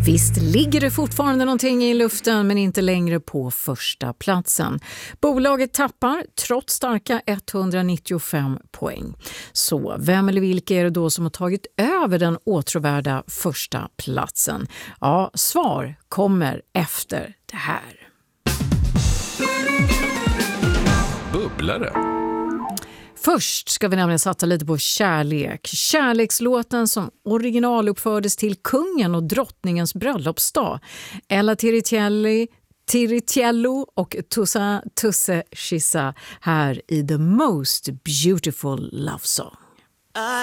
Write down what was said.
Visst ligger det fortfarande någonting i luften, men inte längre på första platsen. Bolaget tappar trots starka 195 poäng. Så vem eller vilka är det då som har tagit över den åtråvärda första platsen? Ja, svar kommer efter det här. Bubblare. Först ska vi nämligen satsa lite på kärlek. Kärlekslåten som originaluppfördes till kungen och drottningens bröllopsdag. Ella Tiritiello och Tusse Schissa här i The Most Beautiful Love Song.